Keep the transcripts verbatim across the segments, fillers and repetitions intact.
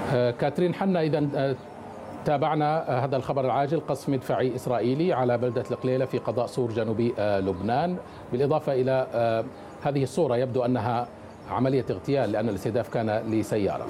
كاترين حنا، إذا تابعنا هذا الخبر العاجل: قصف مدفعي إسرائيلي على بلدة القليلة في قضاء سور جنوبي لبنان، بالإضافة إلى هذه الصورة يبدو أنها عملية اغتيال لأن الاستهداف كان لسيارة.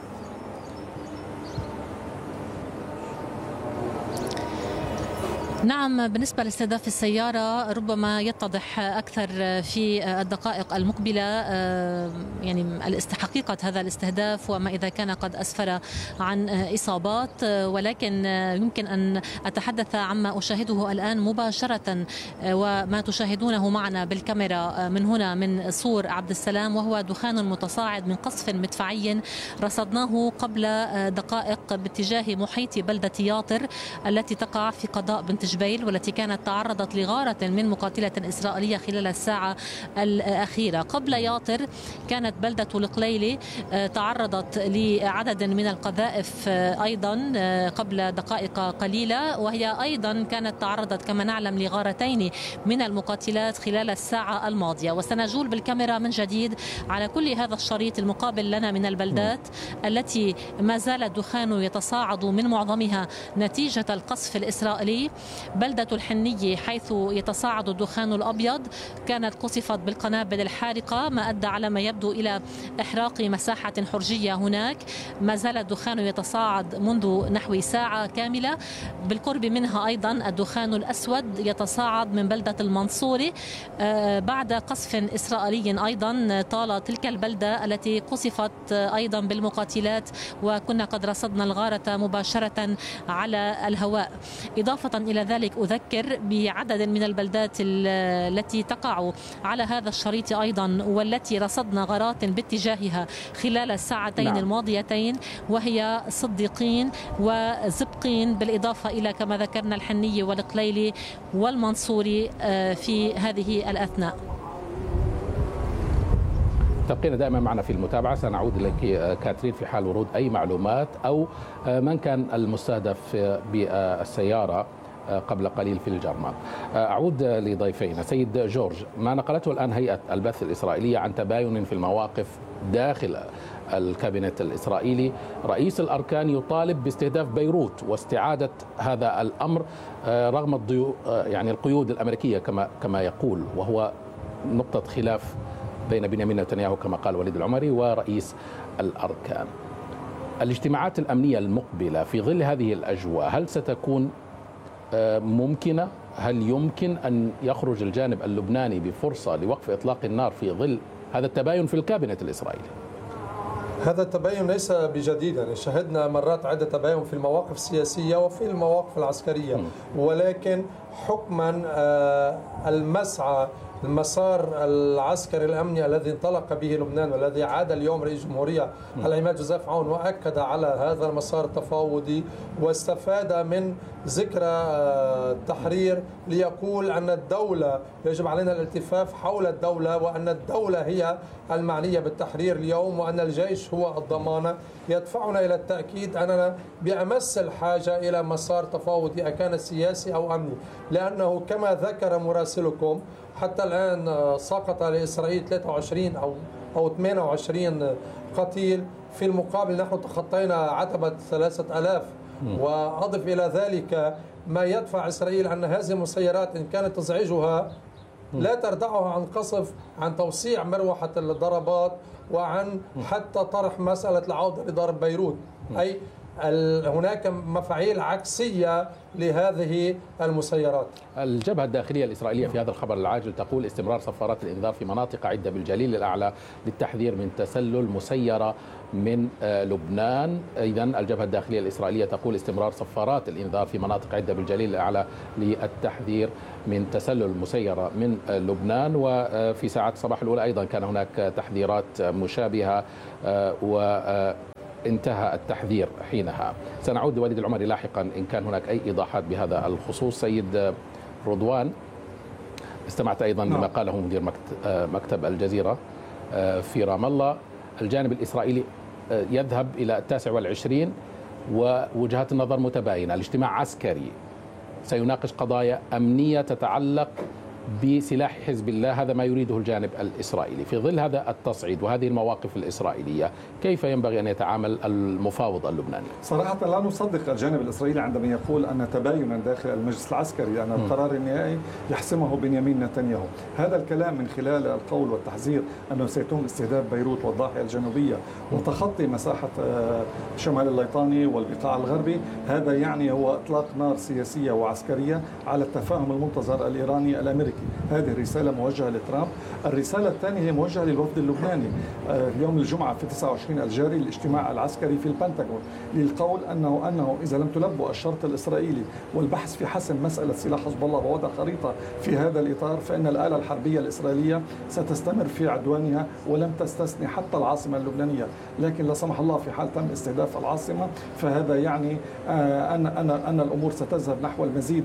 نعم، بالنسبة لاستهداف السيارة ربما يتضح أكثر في الدقائق المقبلة يعني حقيقة هذا الاستهداف وما إذا كان قد أسفر عن إصابات، ولكن يمكن أن أتحدث عما أشاهده الآن مباشرة وما تشاهدونه معنا بالكاميرا من هنا من سور عبد السلام، وهو دخان متصاعد من قصف مدفعي رصدناه قبل دقائق باتجاه محيط بلدة ياطر التي تقع في قضاء بنت جبيل، والتي كانت تعرضت لغارة من مقاتلة إسرائيلية خلال الساعة الأخيرة. قبل ياطر كانت بلدة القليلة تعرضت لعدد من القذائف أيضا قبل دقائق قليلة، وهي أيضا كانت تعرضت كما نعلم لغارتين من المقاتلات خلال الساعة الماضية. وسنجول بالكاميرا من جديد على كل هذا الشريط المقابل لنا من البلدات التي ما زال الدخان يتصاعد من معظمها نتيجة القصف الإسرائيلي. بلدة الحنية حيث يتصاعد الدخان الأبيض كانت قصفت بالقنابل الحارقة، ما أدى على ما يبدو إلى إحراق مساحة حرجية هناك. ما زال الدخان يتصاعد منذ نحو ساعة كاملة. بالقرب منها أيضا الدخان الأسود يتصاعد من بلدة المنصورة بعد قصف إسرائيلي أيضا طال تلك البلدة التي قصفت أيضا بالمقاتلات، وكنا قد رصدنا الغارة مباشرة على الهواء. إضافة إلى ذلك أذكر بعدد من البلدات التي تقع على هذا الشريط أيضا والتي رصدنا غارات باتجاهها خلال الساعتين نعم. الماضيتين، وهي صديقين وزبقين، بالإضافة إلى كما ذكرنا الحنية والقليلي والمنصوري في هذه الأثناء. تبقين دائما معنا في المتابعة. سنعود إليك كاترين في حال ورود أي معلومات أو من كان المستهدف بالسيارة قبل قليل في الجرماء. أعود لضيفينا. سيد جورج، ما نقلته الآن هيئة البث الإسرائيلية عن تباين في المواقف داخل الكابينت الإسرائيلي، رئيس الأركان يطالب باستهداف بيروت واستعادة هذا الأمر رغم الضيو يعني القيود الأمريكية كما كما يقول، وهو نقطة خلاف بين بنيامين نتنياهو كما قال وليد العمري ورئيس الأركان. الاجتماعات الأمنية المقبلة في ظل هذه الأجواء هل ستكون ممكنة؟ هل يمكن أن يخرج الجانب اللبناني بفرصة لوقف إطلاق النار في ظل هذا التباين في الكابينت الإسرائيلي؟ هذا التباين ليس بجديد، يعني شهدنا مرات عدة تباين في المواقف السياسية وفي المواقف العسكرية، ولكن حكما المسعى المسار العسكري الأمني الذي انطلق به لبنان والذي عاد اليوم رئيس الجمهورية العماد جوزيف عون وأكد على هذا المسار التفاوضي واستفاد من ذكرى التحرير ليقول أن الدولة يجب علينا الالتفاف حول الدولة، وأن الدولة هي المعنية بالتحرير اليوم، وأن الجيش هو الضمانة، يدفعنا إلى التأكيد أننا بأمس الحاجة إلى مسار تفاوضي أكان سياسي أو أمني، لأنه كما ذكر مراسلكم حتى الآن سقط لإسرائيل ثلاثة وعشرين أو أو ثمانية وعشرين قتيل، في المقابل نحن تخطينا عتبة ثلاثة آلاف. وأضف إلى ذلك ما يدفع إسرائيل أن هذه المسيرات إن كانت تزعجها لا تردعها عن قصف، عن توسيع مروحة الضربات، وعن حتى طرح مسألة العودة لضرب بيروت. أي هناك مفاعيل عكسية لهذه المسيرات. الجبهة الداخلية الإسرائيلية في هذا الخبر العاجل تقول استمرار صفارات الإنذار في مناطق عدة بالجليل الأعلى للتحذير من تسلل مسيرة من لبنان. إذن الجبهة الداخلية الإسرائيلية تقول استمرار صفارات الإنذار في مناطق عدة بالجليل الأعلى للتحذير من تسلل مسيرة من لبنان. وفي ساعات الصباح الأولى أيضا كان هناك تحذيرات مشابهة و انتهى التحذير حينها. سنعود لوليد العمري لاحقا إن كان هناك أي إيضاحات بهذا الخصوص. سيد رضوان، استمعت أيضا لما قاله مدير مكتب الجزيرة في رام الله. الجانب الإسرائيلي يذهب إلى التاسع والعشرين ووجهات النظر متباينة. الاجتماع عسكري سيناقش قضايا أمنية تتعلق بسلاح حزب الله، هذا ما يريده الجانب الإسرائيلي. في ظل هذا التصعيد وهذه المواقف الإسرائيلية كيف ينبغي أن يتعامل المفاوض اللبناني؟ صراحة لا نصدق الجانب الإسرائيلي عندما يقول أن تباينا داخل المجلس العسكري أن القرار النهائي يحسمه بنيامين نتنياهو. هذا الكلام من خلال القول والتحذير أنه سيتم استهداف بيروت والضاحية الجنوبية وتخطي مساحة شمال الليطاني والبقاع الغربي، هذا يعني هو إطلاق نار سياسية وعسكرية على التفاهم المنتظر الإيراني الأمريكي. هذه رسالة موجهة لترامب. الرسالة الثانية هي موجهة للوفد اللبناني. يوم الجمعة في تسعة وعشرين الجاري الاجتماع العسكري في البنتاغون للقول أنه أنه إذا لم تلبوا الشرط الإسرائيلي والبحث في حسم مسألة سلاح حزب الله ووضع خريطة في هذا الإطار، فإن الآلة الحربية الإسرائيلية ستستمر في عدوانها ولم تستثني حتى العاصمة اللبنانية. لكن لا سمح الله في حال تم استهداف العاصمة فهذا يعني أن أن أن الأمور ستذهب نحو المزيد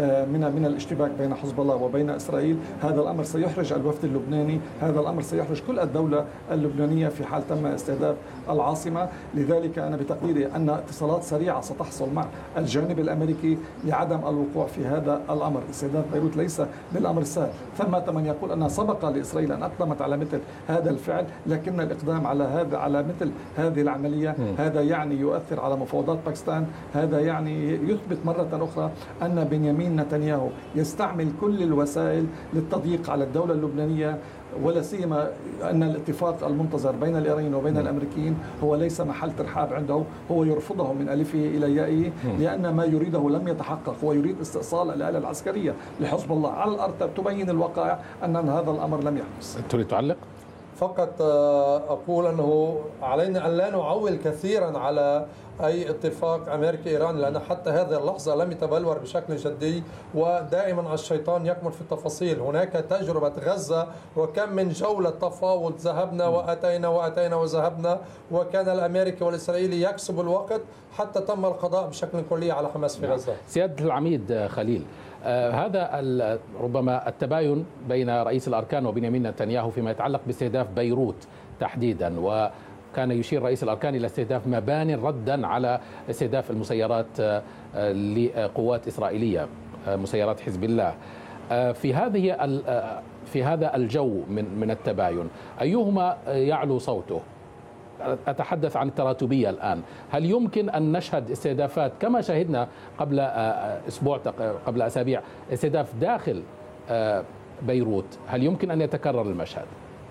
من من الاشتباك بين حزب الله وبين إسرائيل. هذا الأمر سيحرج الوفد اللبناني، هذا الأمر سيحرج كل الدولة اللبنانية في حال تم استهداف العاصمة. لذلك أنا بتقديري أن اتصالات سريعة ستحصل مع الجانب الأمريكي لعدم الوقوع في هذا الأمر. استهداف بيروت ليس بالأمر السهل. ثمة من يقول أن سبق لإسرائيل أن أقدمت على مثل هذا الفعل، لكن الإقدام على هذا على مثل هذه العملية هذا يعني يؤثر على مفاوضات باكستان. هذا يعني يثبت مرة أخرى أن بنيامين نتنياهو يستعمل كل الوسائل للتضييق على الدولة اللبنانية، ولا سيما أن الاتفاق المنتظر بين الإيرانيين وبين الأمريكيين هو ليس محل ترحاب عنده، هو يرفضه من ألفه إلى يائه، لأن ما يريده لم يتحقق. هو يريد استئصال الآلة العسكرية لحزب الله على الأرض. تبين الواقع أن هذا الأمر لم يحدث. تريد تعلق؟ فقط أقول أنه علينا أن لا نعول كثيرا على أي اتفاق أمريكي إيراني، لأن حتى هذه اللحظة لم يتبلور بشكل جدي، ودائما الشيطان يكمن في التفاصيل. هناك تجربة غزة وكم من جولة تفاوض ذهبنا وأتينا وأتينا وذهبنا، وكان الأمريكي والإسرائيلي يكسب الوقت حتى تم القضاء بشكل كلي على حماس في غزة. سيادة العميد خليل، آه هذا ربما التباين بين رئيس الأركان وبنيامين نتنياهو فيما يتعلق باستهداف بيروت تحديدا، وكان يشير رئيس الأركان إلى استهداف مباني ردا على استهداف المسيرات آه لقوات إسرائيلية، آه مسيرات حزب الله. آه في هذه في هذا الجو من من التباين أيهما يعلو صوته؟ أتحدث عن التراتبية الآن. هل يمكن أن نشهد استهدافات كما شاهدنا قبل أسبوع قبل أسابيع استهداف داخل بيروت؟ هل يمكن أن يتكرر المشهد؟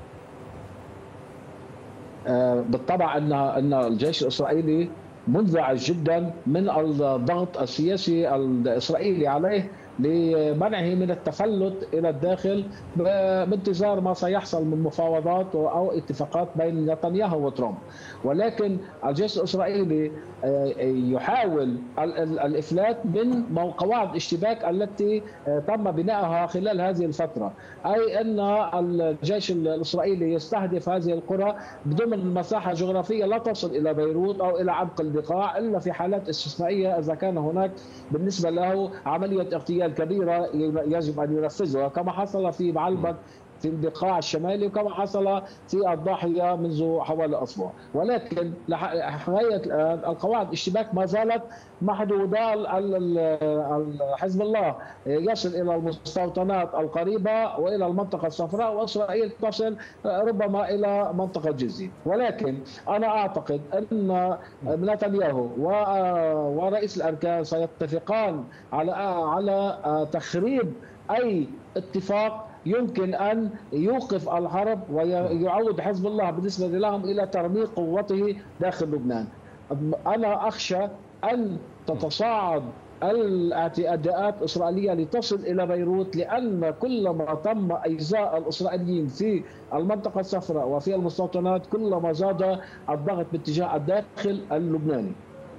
بالطبع أن أن الجيش الإسرائيلي منزعج جدا من الضغط السياسي الإسرائيلي عليه لمنعه من التفلت إلى الداخل بانتظار ما سيحصل من مفاوضات أو اتفاقات بين نتنياهو وترامب. ولكن الجيش الإسرائيلي يحاول الإفلات من قواعد الاشتباك التي تم بنائها خلال هذه الفترة، أي أن الجيش الإسرائيلي يستهدف هذه القرى ضمن مساحة جغرافية لا تصل إلى بيروت أو إلى عمق البقاع إلا في حالات استثنائية إذا كان هناك بالنسبة له عملية اغتيال كبيرة يجب أن ينفذها، كما حصل في معلبك في البقاع الشمالي وكما حصل في الضاحية منذ حوالي أسبوع. ولكن لغاية الآن القواعد الاشتباك ما زالت محدودة. حزب الله يصل إلى المستوطنات القريبة وإلى المنطقة الصفراء، وإسرائيل تصل ربما إلى منطقة جزيرة. ولكن أنا أعتقد أن نتنياهو ورئيس الأركان سيتفقان على على تخريب أي اتفاق يمكن أن يوقف الحرب ويعود حزب الله بالنسبة لهم إلى ترميق قوته داخل لبنان. أنا أخشى أن تتصاعد الاعتداءات الإسرائيلية لتصل إلى بيروت، لأن كلما تم إجزاء الإسرائيليين في المنطقة الصفراء وفي المستوطنات كلما زاد الضغط باتجاه الداخل اللبناني.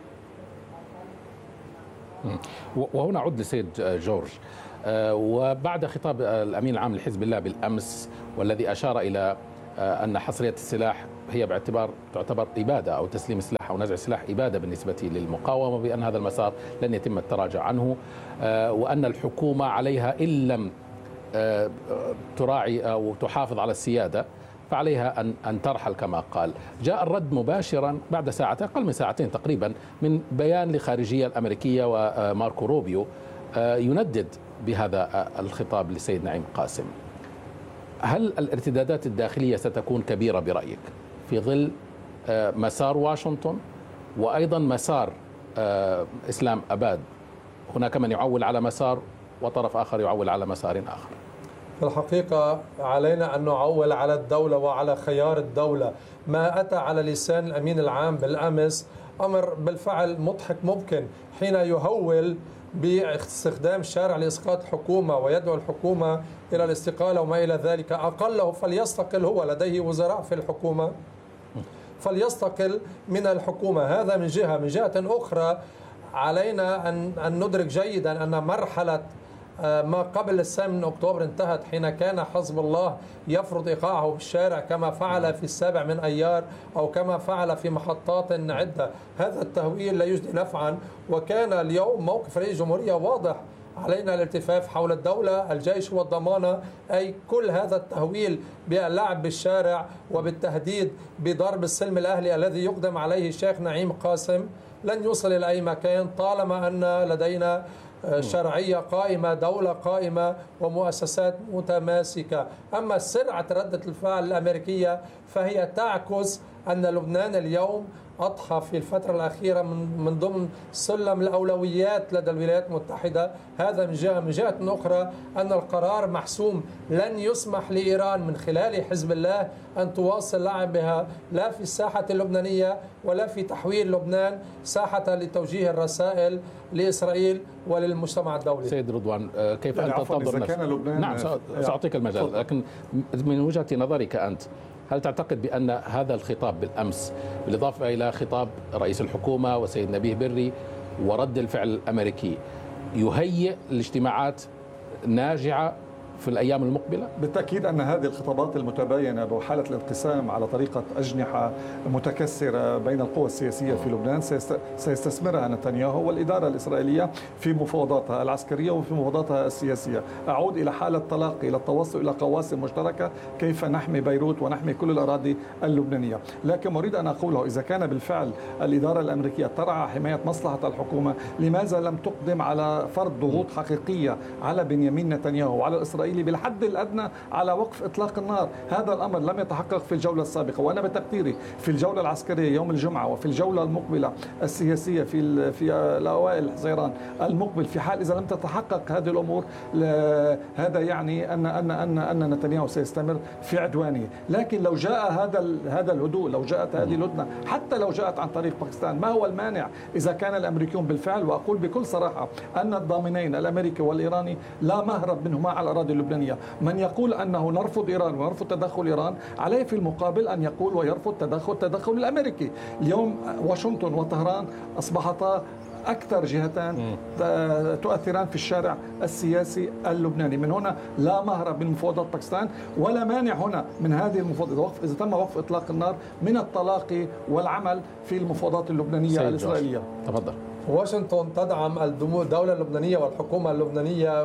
وهنا أعود لسيد جورج، وبعد خطاب الأمين العام لحزب الله بالأمس والذي أشار إلى أن حصرية السلاح هي باعتبار تعتبر إبادة أو تسليم السلاح أو نزع السلاح إبادة بالنسبة للمقاومة، بأن هذا المسار لن يتم التراجع عنه، وأن الحكومة عليها إن لم تراعي أو تحافظ على السيادة فعليها أن أن ترحل كما قال. جاء الرد مباشرا بعد ساعتين، أقل من ساعتين تقريبا، من بيان لخارجية الأمريكية وماركو روبيو يندد بهذا الخطاب لسيد نعيم قاسم. هل الارتدادات الداخلية ستكون كبيرة برأيك في ظل مسار واشنطن وأيضا مسار إسلام أباد؟ هناك من يعول على مسار وطرف آخر يعول على مسار آخر. في الحقيقة علينا أن نعول على الدولة وعلى خيار الدولة. ما أتى على لسان الأمين العام بالأمس أمر بالفعل مضحك ممكن، حين يهول باستخدام الشارع لإسقاط حكومة ويدعو الحكومة إلى الاستقالة وما إلى ذلك. أقله فليستقل، هو لديه وزراء في الحكومة، فليستقل من الحكومة. هذا من جهة. من جهة أخرى علينا أن أن ندرك جيدا أن مرحلة ما قبل الثامن من أكتوبر انتهت، حين كان حزب الله يفرض إيقاعه بالشارع كما فعل في السابع من أيار أو كما فعل في محطات عدة. هذا التهويل لا يجدي نفعا، وكان اليوم موقف رئيس الجمهورية واضح. علينا الالتفاف حول الدولة، الجيش والضمانة، أي كل هذا التهويل باللعب بالشارع وبالتهديد بضرب السلم الأهلي الذي يقدم عليه الشيخ نعيم قاسم لن يوصل إلى أي مكان طالما أن لدينا شرعية قائمة، دولة قائمة، ومؤسسات متماسكة. أما سرعة ردة الفعل الأمريكية فهي تعكس أن لبنان اليوم أضحى في الفترة الأخيرة من من ضمن سلم الأولويات لدى الولايات المتحدة. هذا من جهة. من جهة أخرى أن القرار محسوم، لن يسمح لإيران من خلال حزب الله أن تواصل لعبها لا في الساحة اللبنانية ولا في تحويل لبنان ساحة لتوجيه الرسائل لإسرائيل وللمجتمع الدولي. سيد رضوان، كيف يعني أنت تنظر نفسك؟ نعم، سأعطيك المجال، لكن من وجهة نظرك أنت، هل تعتقد بأن هذا الخطاب بالأمس بالإضافة إلى خطاب رئيس الحكومة وسيد نبيه بري ورد الفعل الأمريكي يهيئ الاجتماعات ناجعة في الأيام المقبلة؟ بالتأكيد أن هذه الخطابات المتباينة بحالة الانقسام على طريقة أجنحة متكسرة بين القوى السياسية في لبنان سيستثمرها نتنياهو والإدارة الإسرائيلية في مفاوضاتها العسكرية وفي مفاوضاتها السياسية. أعود إلى حالة تلاقي، إلى التوصل إلى قواسم مشتركة كيف نحمي بيروت ونحمي كل الأراضي اللبنانية. لكن أريد أن أقوله، إذا كان بالفعل الإدارة الأمريكية ترعى حماية مصلحة الحكومة، لماذا لم تقدم على فرض ضغوط حقيقية على بنيامين نتنياهو وعلى الإسرائيلي بالحد الأدنى على وقف إطلاق النار؟ هذا الأمر لم يتحقق في الجولة السابقة، وأنا بتقديري في الجولة العسكرية يوم الجمعة وفي الجولة المقبلة السياسية في في الأوائل حزيران المقبل، في حال إذا لم تتحقق هذه الأمور هذا يعني أن أن أن أن نتنياهو سيستمر في عدوانه. لكن لو جاء هذا هذا الهدوء، لو جاءت هذه الهدنة، حتى لو جاءت عن طريق باكستان، ما هو المانع إذا كان الأمريكيون بالفعل، وأقول بكل صراحة أن الضامنين الأمريكي والإيراني لا مهرب منهما على الأراضي اللبنانية. من يقول أنه نرفض إيران ونرفض تدخل إيران، عليه في المقابل أن يقول ويرفض تدخل التدخل الأمريكي. اليوم واشنطن وطهران أصبحتا أكثر جهتان تؤثران في الشارع السياسي اللبناني. من هنا لا مهرب من مفاوضات باكستان ولا مانع هنا من هذه المفاوضات إذا تم وقف إطلاق النار من التلاقي والعمل في المفاوضات اللبنانية الإسرائيلية. تفضل. واشنطن تدعم الدولة اللبنانية والحكومة اللبنانية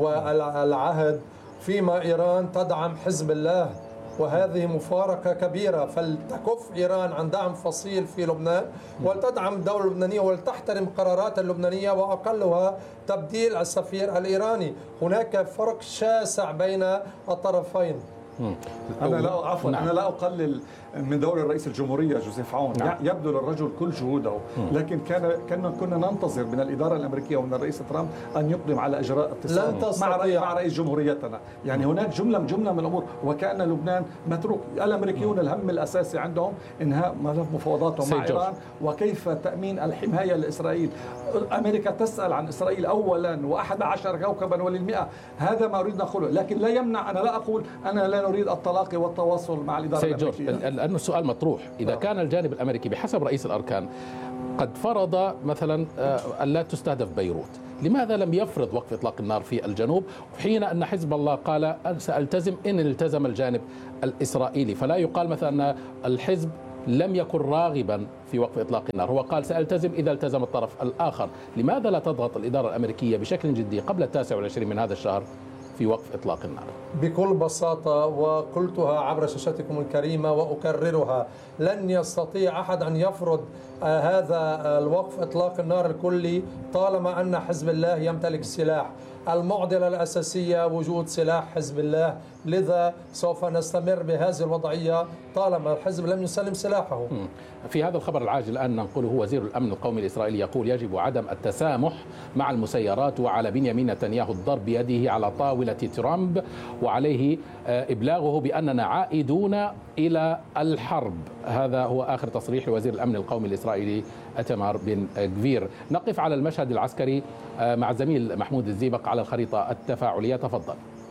والعهد، فيما إيران تدعم حزب الله، وهذه مفارقة كبيرة. فلتكف إيران عن دعم فصيل في لبنان ولتدعم الدولة اللبنانية ولتحترم قرارات اللبنانية، وأقلها تبديل السفير الإيراني. هناك فرق شاسع بين الطرفين. أنا لا عفوا نعم. أنا لا أقلل من دور الرئيس الجمهورية جوزيف عون، نعم. يبذل الرجل كل جهوده، لكن كان كنا كنا ننتظر من الإدارة الأمريكية ومن الرئيس ترامب أن يقدم على إجراء اتصال مع رئيس مع رئيس جمهوريتنا. يعني هناك جملة جملة من الأمور، وكأن لبنان متروك. الأمريكيون الهم الأساسي عندهم إنهاء ملف مفاوضاتهم مع إيران وكيف تأمين الحماية لإسرائيل. أمريكا تسأل عن إسرائيل أولا وأحد عشر كوكبا وللمئة. هذا ما أريد نقوله، لكن لا يمنع، أنا لا أقول أنا لا نريد التلاقي والتواصل مع الإدارة الأمريكية. لأنه السؤال مطروح، إذا كان الجانب الأمريكي بحسب رئيس الأركان قد فرض مثلا أن لا تستهدف بيروت، لماذا لم يفرض وقف إطلاق النار في الجنوب، حين أن حزب الله قال سألتزم إن التزم الجانب الإسرائيلي؟ فلا يقال مثلا أن الحزب لم يكن راغبا في وقف إطلاق النار، هو قال سألتزم إذا التزم الطرف الآخر. لماذا لا تضغط الإدارة الأمريكية بشكل جدي قبل التاسع والعشرين من هذا الشهر في وقف إطلاق النار؟ بكل بساطة، وقلتها عبر شاشتكم الكريمة وأكررها، لن يستطيع أحد أن يفرض هذا الوقف إطلاق النار الكلي طالما أن حزب الله يمتلك السلاح. المعضلة الأساسية وجود سلاح حزب الله، لذا سوف نستمر بهذه الوضعية طالما الحزب لم يسلم سلاحه. في هذا الخبر العاجل الآن ننقله وزير الأمن القومي الإسرائيلي يقول يجب عدم التسامح مع المسيرات، وعلى بنيامين نتنياهو الضرب بيده على طاولة ترامب، وعليه إبلاغه بأننا عائدون إلى الحرب. هذا هو آخر تصريح لوزير الأمن القومي الإسرائيلي إتمار بن غفير. نقف على المشهد العسكري مع الزميل محمود الزيبق على الخريطة التفاعلية، تفضل.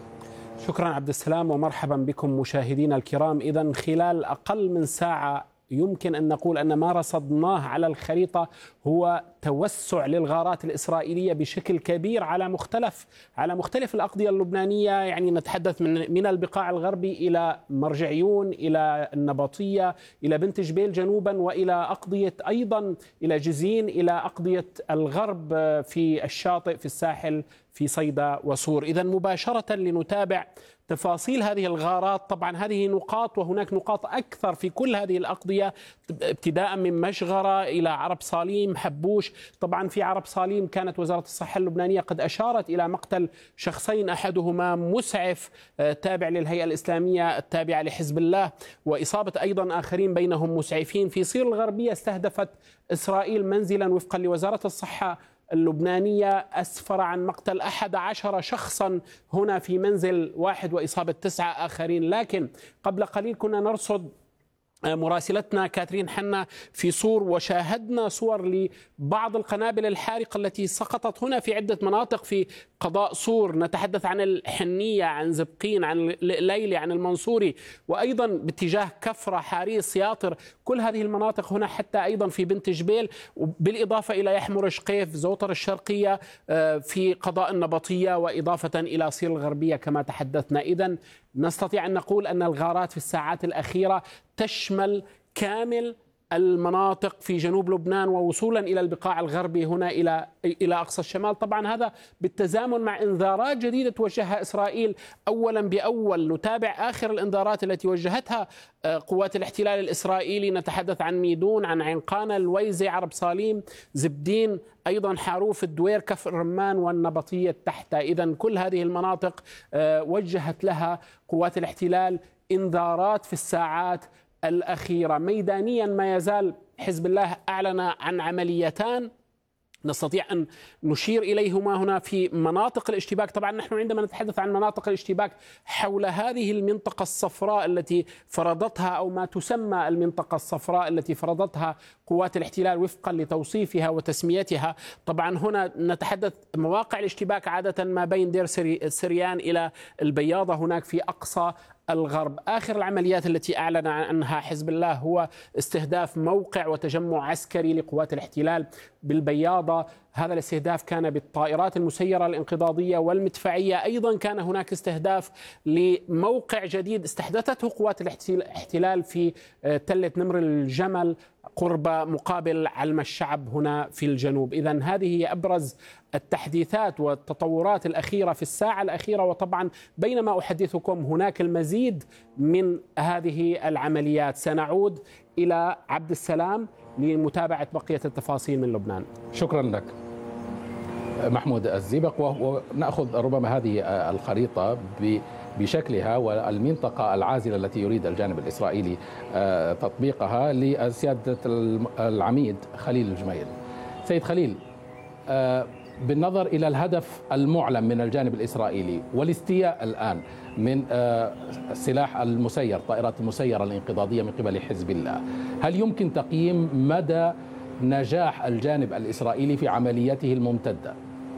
شكرا عبد السلام ومرحبا بكم مشاهدينا الكرام. إذن خلال أقل من ساعة يمكن أن نقول أن ما رصدناه على الخريطة هو توسع للغارات الإسرائيلية بشكل كبير على مختلف على مختلف الأقضية اللبنانية. يعني نتحدث من من البقاع الغربي إلى مرجعيون، إلى النبطية، إلى بنت جبيل جنوبا، وإلى أقضية أيضا إلى جزين، إلى أقضية الغرب في الشاطئ في الساحل في صيدا وصور. إذا مباشرة لنتابع تفاصيل هذه الغارات. طبعا هذه نقاط وهناك نقاط أكثر في كل هذه الأقضية، ابتداء من مشغرة إلى عرب صاليم حبوش. طبعا في عرب صاليم كانت وزارة الصحة اللبنانية قد أشارت إلى مقتل شخصين، أحدهما مسعف تابع للهيئة الإسلامية التابعة لحزب الله، وإصابة أيضا آخرين بينهم مسعفين. في صير الغربية استهدفت إسرائيل منزلا وفقا لوزارة الصحة اللبنانية أسفر عن مقتل أحد عشر شخصا هنا في منزل واحد وإصابة تسعة آخرين. لكن قبل قليل كنا نرصد مراسلتنا كاترين حنا في صور، وشاهدنا صور لبعض القنابل الحارقة التي سقطت هنا في عدة مناطق في قضاء صور. نتحدث عن الحنية، عن زبقين، عن ليلي، عن المنصوري، وأيضا باتجاه كفرة، حاريص، ياطر، كل هذه المناطق هنا، حتى أيضا في بنت جبيل، بالإضافة إلى يحمر شقيف، زوطر الشرقية، في قضاء النبطية، وإضافة إلى صير الغربية كما تحدثنا. إذن نستطيع أن نقول أن الغارات في الساعات الأخيرة تشمل كامل المناطق في جنوب لبنان ووصولا إلى البقاع الغربي هنا إلى إلى أقصى الشمال. طبعا هذا بالتزامن مع إنذارات جديدة توجهها إسرائيل أولا بأول. نتابع آخر الإنذارات التي وجهتها قوات الاحتلال الإسرائيلي. نتحدث عن ميدون، عن عنقانة، الويزة، عرب صاليم، زبدين، أيضا حاروف، الدوير، كفر الرمان، والنبطية تحت. إذن كل هذه المناطق وجهت لها قوات الاحتلال إنذارات في الساعات الأخيرة. ميدانيا ما يزال حزب الله أعلن عن عمليتان نستطيع أن نشير إليهما هنا في مناطق الاشتباك. طبعا نحن عندما نتحدث عن مناطق الاشتباك حول هذه المنطقة الصفراء التي فرضتها، أو ما تسمى المنطقة الصفراء التي فرضتها قوات الاحتلال وفقا لتوصيفها وتسميتها. طبعا هنا نتحدث مواقع الاشتباك عادة ما بين دير سريان إلى البياضة هناك في أقصى الغرب. آخر العمليات التي أعلن عنها حزب الله هو استهداف موقع وتجمع عسكري لقوات الاحتلال بالبياضة. هذا الاستهداف كان بالطائرات المسيرة الانقضاضية والمدفعية. أيضا كان هناك استهداف لموقع جديد استحدثته قوات الاحتلال في تلة نمر الجمل قرب مقابل علم الشعب هنا في الجنوب. إذن هذه هي أبرز التحديثات والتطورات الأخيرة في الساعة الأخيرة. وطبعا بينما أحدثكم هناك المزيد من هذه العمليات. سنعود إلى عبد السلام لمتابعة بقية التفاصيل من لبنان. شكرا لك محمود الزيبق. ونأخذ ربما هذه الخريطة بشكلها والمنطقة العازلة التي يريد الجانب الإسرائيلي تطبيقها لسيادة العميد خليل الجميل. سيد خليل، بالنظر إلى الهدف المعلن من الجانب الإسرائيلي والاستياء الآن من السلاح المسير، طائرات المسيرة الانقضاضية من قبل حزب الله، هل يمكن تقييم مدى نجاح الجانب الإسرائيلي في عمليته الممتدة؟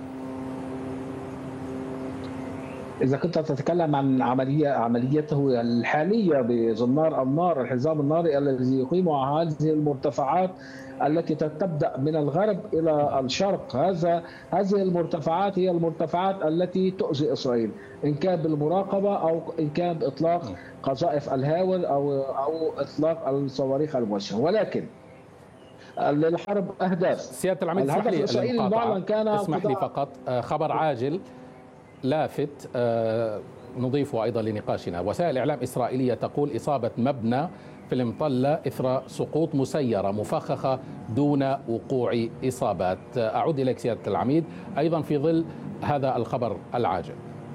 إذا كنت تتكلم عن عملية عمليته الحالية بزنار النار، الحزام الناري الذي يقيم هذه المرتفعات التي تبدأ من الغرب إلى الشرق، هذا هذه المرتفعات هي المرتفعات التي تؤذي إسرائيل، إن كان بالمراقبة أو إن كان بإطلاق قذائف الهاون أو أو إطلاق الصواريخ الموجهة. ولكن للحرب أهداف. سيادة العميد اسمح لي المقاطعة، كان اسمح لي فقط خبر عاجل. لافت نضيفه أيضا لنقاشنا. وسائل الإعلام الإسرائيلية تقول إصابة مبنى في المطلة إثر سقوط مسيرة مفخخة دون وقوع إصابات. أعود إليك سيادة العميد أيضا في ظل هذا الخبر العاجل.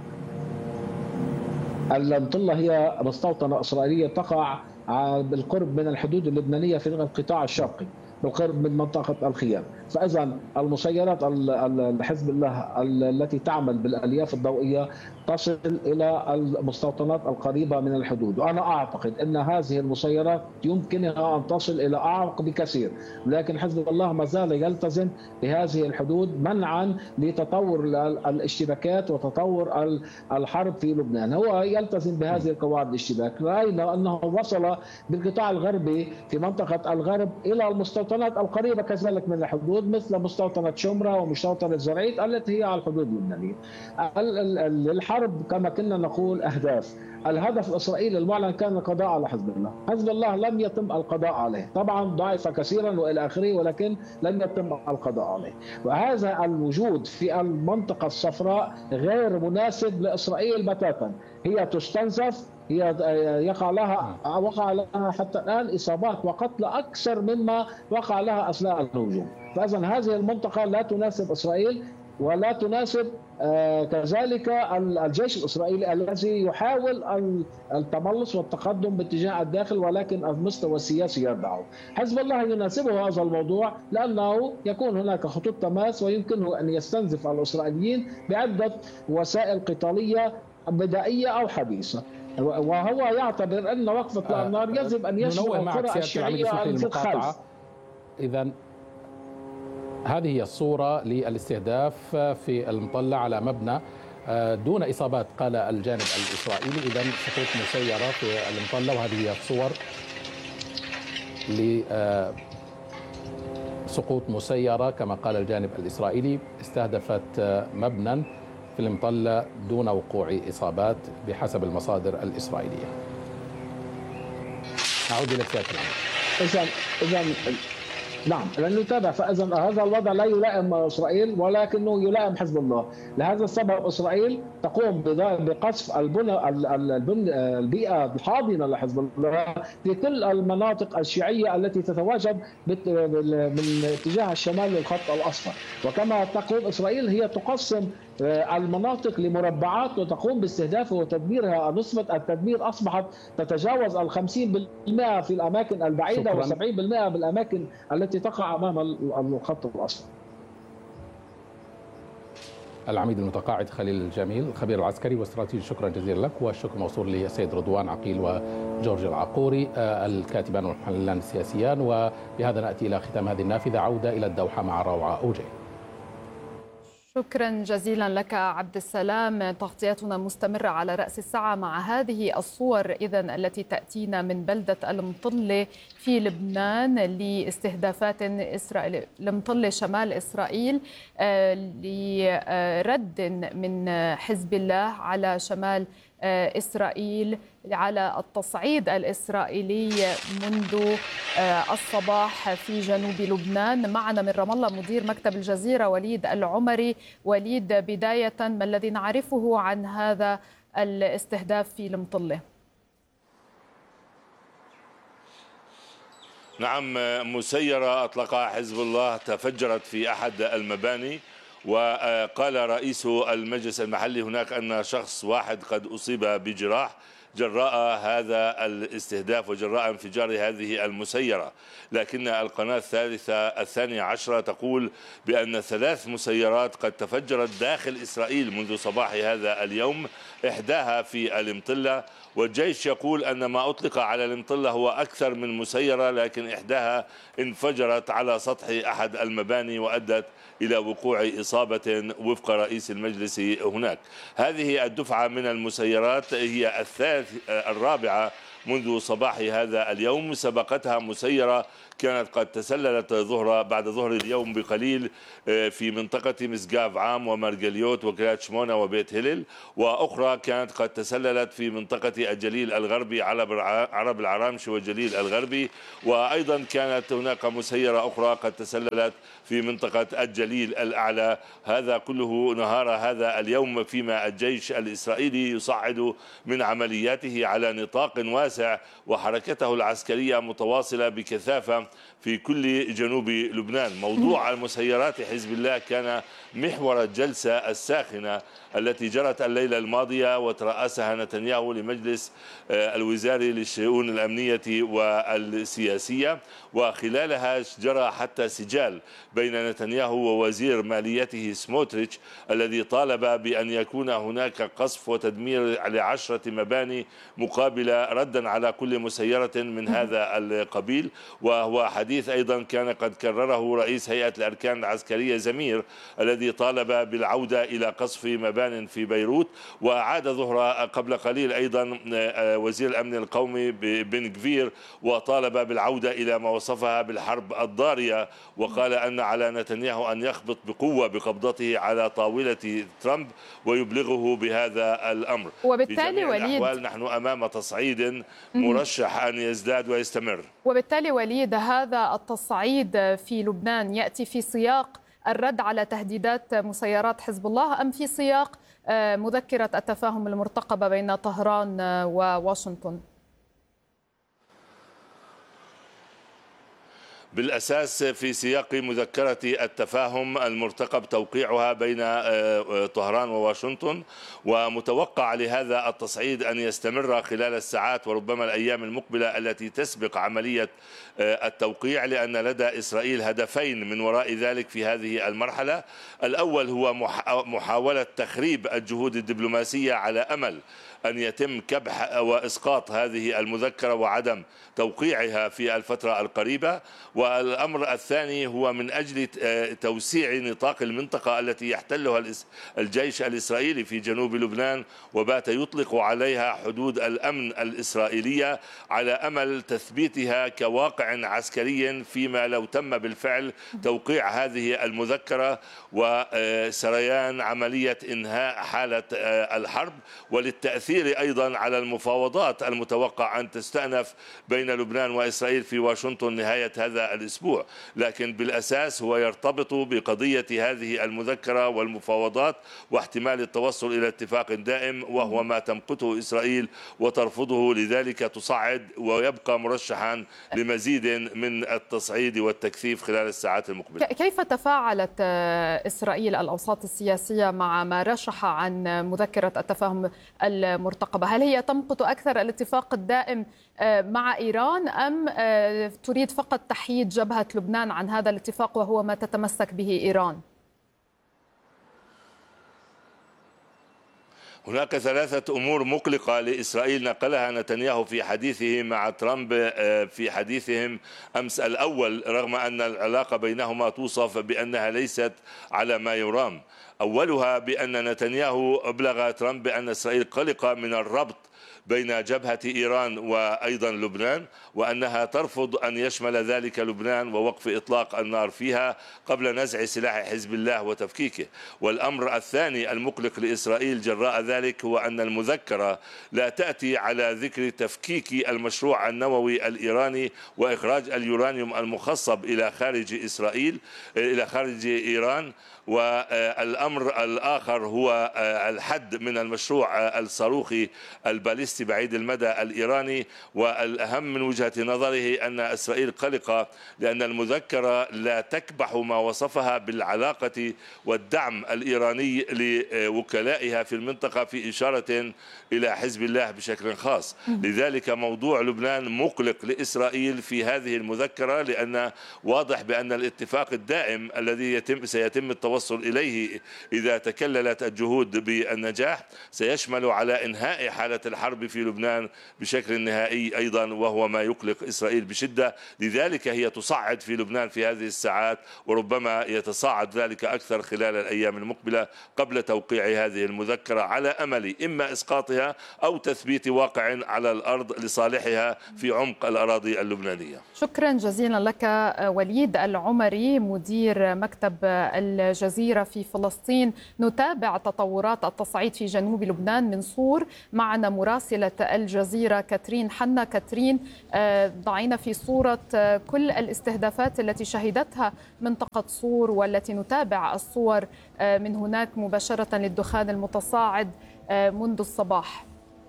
المطلة هي مستوطنة إسرائيلية تقع بالقرب من الحدود اللبنانية في القطاع الشرقي بالقرب من منطقة الخيام. فإذا المسيرات الحزب الله التي تعمل بالألياف الضوئية تصل إلى المستوطنات القريبة من الحدود، وأنا أعتقد أن هذه المسيرات يمكنها أن تصل إلى أعمق بكثير، لكن حزب الله ما زال يلتزم بهذه الحدود منعا لتطور الاشتباكات وتطور الحرب في لبنان. هو يلتزم بهذه القواعد الاشتباك. رأينا أنه وصل بالقطاع الغربي في منطقة الغرب إلى المستوطنات القريبة كذلك من الحدود، مثل مستوطنة شمرة ومستوطنة زرعيت التي هي على الحدود اللبنانية. الحرب كما كنا نقول أهداف. الهدف الإسرائيلي المعلن كان القضاء على حزب الله. حزب الله لم يتم القضاء عليه، طبعا ضعف كثيرا وإلى آخره، ولكن لم يتم القضاء عليه. وهذا الوجود في المنطقة الصفراء غير مناسب لإسرائيل بتاتا. هي تستنزف، هي يقع لها وقع لها حتى الآن إصابات وقتل أكثر مما وقع لها أثناء الهجوم. فإذا هذه المنطقة لا تناسب إسرائيل ولا تناسب كذلك الجيش الإسرائيلي الذي يحاول التملص والتقدم باتجاه الداخل، ولكن المستوى السياسي يردعه. حزب الله يناسبه هذا الموضوع لأنه يكون هناك خطوط تماس ويمكنه أن يستنزف الإسرائيليين بعدة وسائل قتالية بدائية أو حديثة. وهو يعتبر أن وقفة النار يجب أن يشمل القرى الشيعية المقاطعة. إذا هذه هي الصورة للاستهداف في المطلة على مبنى دون إصابات قال الجانب الإسرائيلي. إذا سقوط مسيرة في المطلة، وهذه هي الصور لسقوط مسيرة كما قال الجانب الإسرائيلي استهدفت مبنى في المطلة دون وقوع إصابات بحسب المصادر الإسرائيلية. أعود إلى سيادة العميد. إذا إذا نعم لن نتابع. فإذا هذا الوضع لا يلائم إسرائيل ولكنه يلائم حزب الله. لهذا السبب إسرائيل تقوم بقصف البنى البيئة الحاضنة لحزب الله في كل المناطق الشيعية التي تتواجد من اتجاه الشمال للخط الأصفر. وكما تقوم إسرائيل هي تقسم المناطق لمربعات وتقوم باستهدافها وتدميرها. نسبة التدمير أصبحت تتجاوز الخمسين بالمئة في الأماكن البعيدة وسبعين بالمئة بالأماكن التي تقع أمام الخط الأصفر. العميد المتقاعد خليل الجميل الخبير العسكري والاستراتيجي، شكرا جزيلا لك. والشكر موصول للسيد رضوان عقيل وجورج العقوري الكاتبان والمحللان السياسيان. وبهذا نأتي إلى ختام هذه النافذة. عودة إلى الدوحة مع روعة أوجي. شكرا جزيلا لك عبد السلام. تغطيتنا مستمرة على رأس الساعة مع هذه الصور إذن التي تأتينا من بلدة المطلة في لبنان لاستهدافات إسرائيل المطلة شمال إسرائيل لرد من حزب الله على شمال إسرائيل على التصعيد الإسرائيلي منذ الصباح في جنوب لبنان. معنا من رام الله مدير مكتب الجزيرة وليد العمري. وليد، بداية ما الذي نعرفه عن هذا الاستهداف في المطلة؟ نعم، مسيرة أطلقها حزب الله تفجرت في أحد المباني، وقال رئيس المجلس المحلي هناك أن شخص واحد قد أصيب بجراح جراء هذا الاستهداف وجراء انفجار هذه المسيرة. لكن القناة الثالثة الثانية عشرة تقول بأن ثلاث مسيرات قد تفجرت داخل إسرائيل منذ صباح هذا اليوم، إحداها في المطلة، والجيش يقول أن ما أطلق على المطلة هو أكثر من مسيرة، لكن إحداها انفجرت على سطح أحد المباني وأدت إلى وقوع إصابة وفق رئيس المجلس هناك. هذه الدفعة من المسيرات هي الرابعة منذ صباح هذا اليوم. سبقتها مسيرة كانت قد تسللت ظهر بعد ظهر اليوم بقليل في منطقة مسقاف عام ومرجليوت وكرات شمونة وبيت هلل، وأخرى كانت قد تسللت في منطقة الجليل الغربي عرب العرامش والجليل الغربي، وأيضا كانت هناك مسيرة أخرى قد تسللت في منطقة الجليل الأعلى. هذا كله نهار هذا اليوم فيما الجيش الإسرائيلي يصعد من عملياته على نطاق واسع وحركته العسكرية متواصلة بكثافة في كل جنوب لبنان. موضوع المسيرات حزب الله كان محور الجلسة الساخنة التي جرت الليلة الماضية وترأسها نتنياهو لمجلس الوزاري للشؤون الأمنية والسياسية، وخلالها جرى حتى سجال بين نتنياهو ووزير ماليته سموتريتش الذي طالب بأن يكون هناك قصف وتدمير لعشرة مباني مقابل ردا على كل مسيرة من هذا القبيل. وهو حديث أيضا كان قد كرره رئيس هيئة الأركان العسكرية زمير الذي طالب بالعودة إلى قصف مباني في بيروت. وعاد ظهر قبل قليل أيضا وزير الأمن القومي بن غفير وطالب بالعودة إلى ما وصفها بالحرب الضارية، وقال أن على نتنياهو أن يخبط بقوة بقبضته على طاولة ترامب ويبلغه بهذا الأمر. وبالتالي وليد نحن أمام تصعيد مرشح أن يزداد ويستمر. وبالتالي وليد هذا التصعيد في لبنان يأتي في سياق الرد على تهديدات مسيرات حزب الله أم في سياق مذكرة التفاهم المرتقبة بين طهران وواشنطن؟ بالأساس في سياق مذكرة التفاهم المرتقب توقيعها بين طهران وواشنطن، ومتوقع لهذا التصعيد أن يستمر خلال الساعات وربما الأيام المقبلة التي تسبق عملية التوقيع، لأن لدى إسرائيل هدفين من وراء ذلك في هذه المرحلة. الأول هو محاولة تخريب الجهود الدبلوماسية على أمل أن يتم كبح وإسقاط هذه المذكرة وعدم توقيعها في الفترة القريبة. والأمر الثاني هو من أجل توسيع نطاق المنطقة التي يحتلها الجيش الإسرائيلي في جنوب لبنان وبات يطلق عليها حدود الأمن الإسرائيلية على أمل تثبيتها كواقع عسكري فيما لو تم بالفعل توقيع هذه المذكرة وسريان عملية إنهاء حالة الحرب، وللتأثير أيضا على المفاوضات المتوقع أن تستأنف بين لبنان وإسرائيل في واشنطن نهاية هذا الأسبوع. لكن بالأساس هو يرتبط بقضية هذه المذكرة والمفاوضات واحتمال التوصل إلى اتفاق دائم، وهو ما تمقته إسرائيل وترفضه، لذلك تصعد ويبقى مرشحا لمزيد من التصعيد والتكثيف خلال الساعات المقبلة. كيف تفاعلت إسرائيل الأوساط السياسية مع ما رشح عن مذكرة التفاهم المرتقبة؟ هل هي تمقت أكثر الاتفاق الدائم مع إيران أم تريد فقط تحييد جبهة لبنان عن هذا الاتفاق وهو ما تتمسك به إيران؟ هناك ثلاثة أمور مقلقة لإسرائيل نقلها نتنياهو في حديثه مع ترامب في حديثهم أمس الأول، رغم أن العلاقة بينهما توصف بأنها ليست على ما يرام. أولها بأن نتنياهو أبلغ ترامب بأن إسرائيل قلقة من الربط بين جبهة إيران وأيضا لبنان، وأنها ترفض أن يشمل ذلك لبنان ووقف إطلاق النار فيها قبل نزع سلاح حزب الله وتفكيكه. والأمر الثاني المقلق لإسرائيل جراء ذلك هو أن المذكرة لا تأتي على ذكر تفكيك المشروع النووي الإيراني وإخراج اليورانيوم المخصب إلى خارج إسرائيل إلى خارج إيران. والأمر الآخر هو الحد من المشروع الصاروخي الباليستي بعيد المدى الإيراني. والأهم من وجهة نظره أن إسرائيل قلقة لأن المذكرة لا تكبح ما وصفها بالعلاقة والدعم الإيراني لوكلائها في المنطقة، في إشارة إلى حزب الله بشكل خاص. لذلك موضوع لبنان مقلق لإسرائيل في هذه المذكرة، لأن واضح بأن الاتفاق الدائم الذي يتم سيتم التوصل إليه إذا تكللت الجهود بالنجاح سيشمل على إنهاء حالة الحرب الحرب في لبنان بشكل نهائي أيضا، وهو ما يقلق إسرائيل بشدة. لذلك هي تصعد في لبنان في هذه الساعات، وربما يتصاعد ذلك أكثر خلال الأيام المقبلة قبل توقيع هذه المذكرة، على أمل إما إسقاطها أو تثبيت واقع على الأرض لصالحها في عمق الأراضي اللبنانية. شكرا جزيلا لك وليد العمري مدير مكتب الجزيرة في فلسطين. نتابع تطورات التصعيد في جنوب لبنان من صور. معنا مراسلة الجزيرة كاترين حنا. كاترين، ضعينا في صورة كل الاستهدافات التي شهدتها منطقة صور والتي نتابع الصور من هناك مباشرة للدخان المتصاعد منذ الصباح.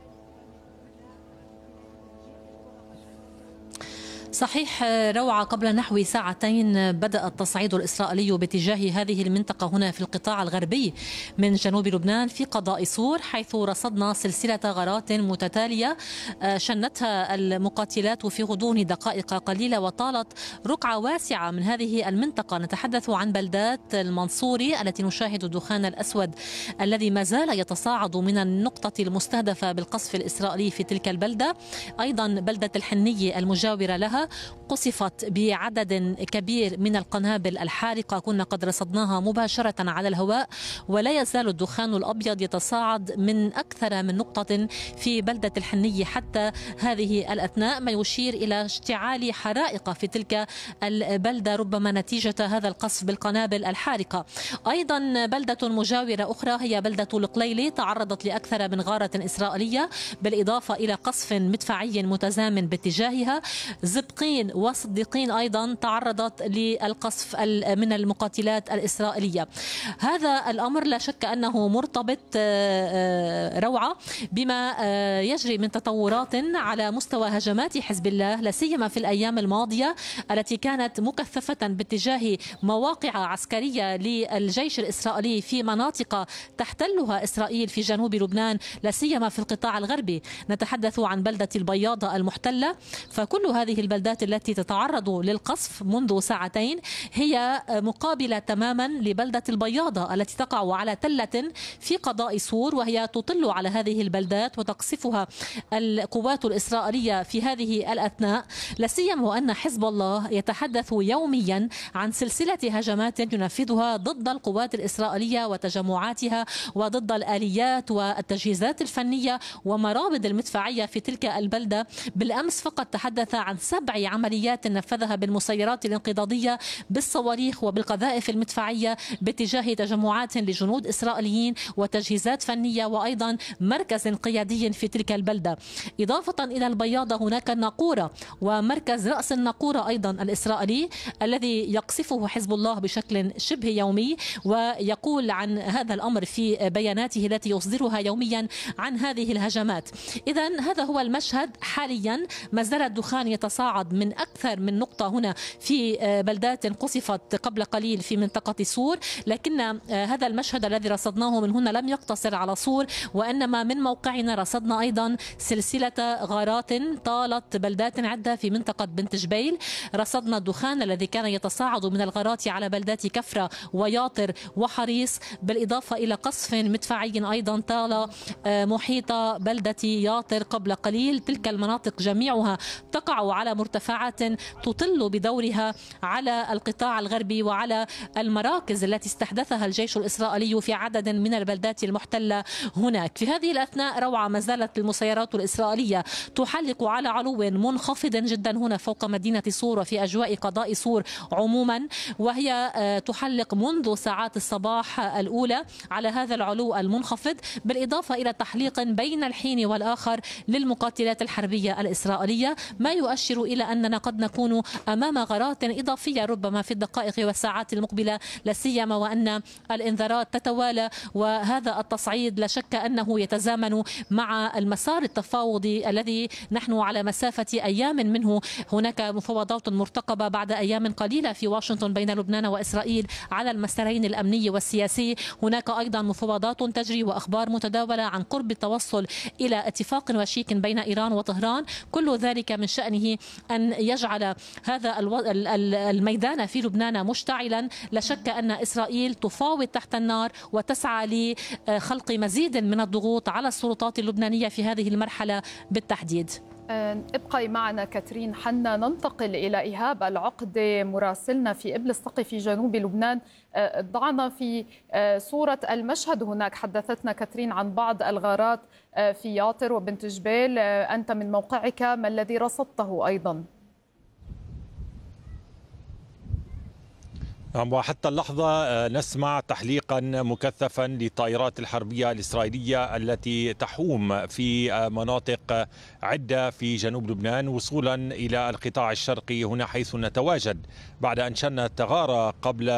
صحيح روعة، قبل نحو ساعتين بدأ التصعيد الإسرائيلي باتجاه هذه المنطقة هنا في القطاع الغربي من جنوب لبنان في قضاء صور، حيث رصدنا سلسلة غارات متتالية شنتها المقاتلات في غضون دقائق قليلة وطالت رقعة واسعة من هذه المنطقة. نتحدث عن بلدات المنصوري التي نشاهد الدخان الأسود الذي ما زال يتصاعد من النقطة المستهدفة بالقصف الإسرائيلي في تلك البلدة. أيضا بلدة الحنية المجاورة لها قصفت بعدد كبير من القنابل الحارقة كنا قد رصدناها مباشرة على الهواء، ولا يزال الدخان الأبيض يتصاعد من أكثر من نقطة في بلدة الحنية حتى هذه الأثناء، ما يشير إلى اشتعال حرائق في تلك البلدة ربما نتيجة هذا القصف بالقنابل الحارقة. أيضا بلدة مجاورة أخرى هي بلدة القليلي تعرضت لأكثر من غارة إسرائيلية بالإضافة إلى قصف مدفعي متزامن باتجاهها. زبقين وصديقين أيضا تعرضت للقصف من المقاتلات الإسرائيلية. هذا الأمر لا شك أنه مرتبط روعة بما يجري من تطورات على مستوى هجمات حزب الله، لا سيما في الأيام الماضية التي كانت مكثفة باتجاه مواقع عسكرية للجيش الإسرائيلي في مناطق تحتلها إسرائيل في جنوب لبنان، لا سيما في القطاع الغربي. نتحدث عن بلدة البياضة المحتلة، فكل هذه البلدات التي تتعرض للقصف منذ ساعتين هي مقابلة تماما لبلدة البياضة التي تقع على تلة في قضاء صور، وهي تطل على هذه البلدات وتقصفها القوات الإسرائيلية في هذه الأثناء، لا سيما وأن حزب الله يتحدث يوميا عن سلسلة هجمات ينفذها ضد القوات الإسرائيلية وتجمعاتها وضد الآليات والتجهيزات الفنية ومرابط المدفعية في تلك البلدة. بالأمس فقط تحدث عن سبع عمليات نفذها بالمسيرات الانقضاضية بالصواريخ وبالقذائف المدفعية باتجاه تجمعات لجنود إسرائيليين وتجهيزات فنية وأيضا مركز قيادي في تلك البلدة. إضافة إلى البياضة هناك الناقورة ومركز رأس الناقورة أيضا الإسرائيلي الذي يقصفه حزب الله بشكل شبه يومي، ويقول عن هذا الأمر في بياناته التي يصدرها يوميا عن هذه الهجمات. إذن هذا هو المشهد حاليا. ما زال الدخان يتصاعد من أكثر من نقطة هنا في بلدات قصفت قبل قليل في منطقة صور، لكن هذا المشهد الذي رصدناه من هنا لم يقتصر على صور، وإنما من موقعنا رصدنا أيضا سلسلة غارات طالت بلدات عدة في منطقة بنت جبيل. رصدنا الدخان الذي كان يتصاعد من الغارات على بلدات كفرة وياطر وحريص، بالإضافة إلى قصف مدفعي أيضا طال محيط بلدة ياطر قبل قليل. تلك المناطق جميعها تقع على مرتفعات تطل بدورها على القطاع الغربي وعلى المراكز التي استحدثها الجيش الإسرائيلي في عدد من البلدات المحتلة هناك. في هذه الأثناء روعة ما زالت المسيرات الإسرائيلية تحلق على علو منخفض جدا هنا فوق مدينة صور وفي أجواء قضاء صور عموما، وهي تحلق منذ ساعات الصباح الأولى على هذا العلو المنخفض، بالإضافة إلى تحليق بين الحين والآخر للمقاتلات الحربية الإسرائيلية، ما يؤشر إلى أننا قد نكون أمام غارات إضافية ربما في الدقائق والساعات المقبلة، لا سيما وأن الإنذارات تتوالى، وهذا التصعيد لا شك أنه يتزامن مع المسار التفاوضي الذي نحن على مسافة أيام منه. هناك مفاوضات مرتقبة بعد أيام قليلة في واشنطن بين لبنان وإسرائيل على المسارين الأمني والسياسي. هناك أيضا مفاوضات تجري وأخبار متداولة عن قرب التوصل إلى اتفاق وشيك بين إيران وطهران، كل ذلك من شأنه أن يجعل هذا الميدان في لبنان مشتعلا، لا شك أن إسرائيل تفاوض تحت النار وتسعى لخلق مزيد من الضغوط على السلطات اللبنانية في هذه المرحلة بالتحديد. ابقي معنا كاترين حنا. ننتقل إلى إيهاب العقدة مراسلنا في إبل السقي في جنوب لبنان. ضعنا في صورة المشهد هناك. حدثتنا كاترين عن بعض الغارات في ياطر وبنت جبيل. أنت من موقعك ما الذي رصدته أيضا؟ نعم، وحتى اللحظة نسمع تحليقا مكثفا للطائرات الحربية الإسرائيلية التي تحوم في مناطق عدة في جنوب لبنان وصولا إلى القطاع الشرقي هنا حيث نتواجد بعد أن شنت غارة قبل